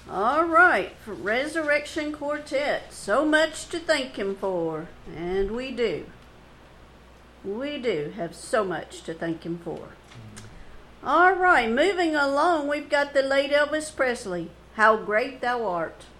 All right, for Resurrection Quartet, so much to thank him for, and we do. We do have so much to thank him for. All right, moving along, we've got the late Elvis Presley, How Great Thou Art.